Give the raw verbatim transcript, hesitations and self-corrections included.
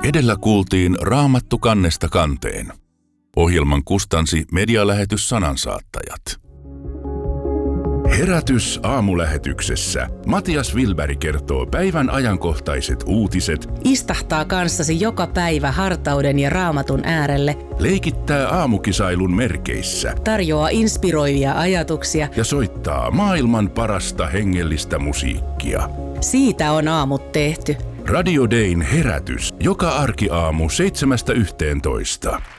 Edellä kuultiin Raamattu kannesta kanteen. Ohjelman kustansi medialähetys Sanansaattajat. Herätys aamulähetyksessä. Matias Wilberg kertoo päivän ajankohtaiset uutiset. Istahtaa kanssasi joka päivä hartauden ja Raamatun äärelle. Leikittää aamukisailun merkeissä. Tarjoaa inspiroivia ajatuksia. Ja soittaa maailman parasta hengellistä musiikkia. Siitä on aamut tehty. Radio Dayn herätys. Joka arkiaamu seitsemästä yhteentoista.